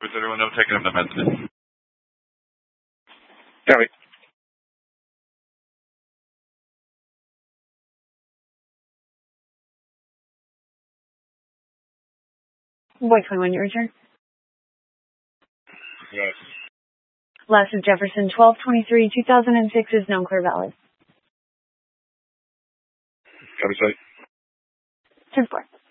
Was everyone else taking him to Methodist? Copy. Boy 21, your return. Yes. Last of Jefferson, 12/23, 2006 is known clear valid. Copy, site. 10-4.